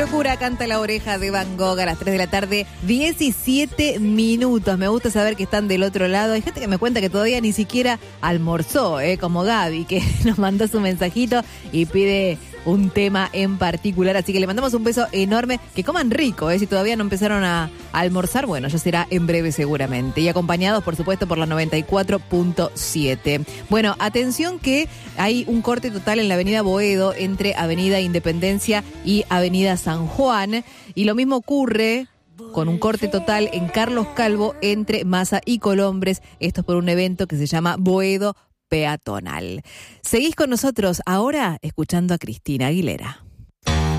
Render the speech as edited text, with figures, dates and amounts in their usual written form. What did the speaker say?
locura, canta La Oreja de Van Gogh a las 3 de la tarde, 17 minutos. Me gusta saber que están del otro lado. Hay gente que me cuenta que todavía ni siquiera almorzó, como Gaby, que nos mandó su mensajito y pide un tema en particular. Así que le mandamos un beso enorme. Que coman rico, si todavía no empezaron a almorzar, bueno, ya será en breve seguramente. Y acompañados, por supuesto, por la 94.7. Bueno, atención que hay un corte total en la avenida Boedo entre avenida Independencia y avenida San Juan. Y lo mismo ocurre con un corte total en Carlos Calvo entre Massa y Colombres. Esto es por un evento que se llama Boedo Peatonal. Seguís con nosotros ahora escuchando a Cristina Aguilera.